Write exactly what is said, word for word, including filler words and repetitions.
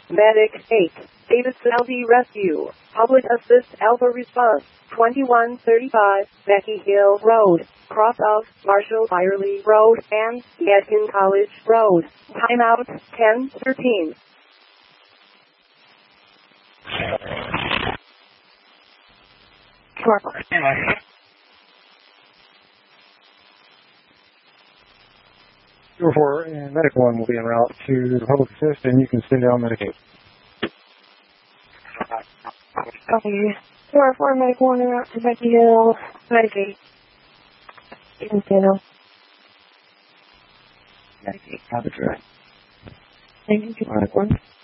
Medic eight, Davis County Rescue, Public Assist Alpha Response, twenty-one thirty-five, Becky Hill Road, cross of Marshall Byerly Road and Yadkin College Road. Timeout ten thirteen. Sure. Two four and Medic one will be en route to Public Assist, and you can send down Medic eight. Copy. Two four, Medic one en route to Becky Hill. Medic eight. You can send down. Medic eight, copy, direct. Thank you, Medic one.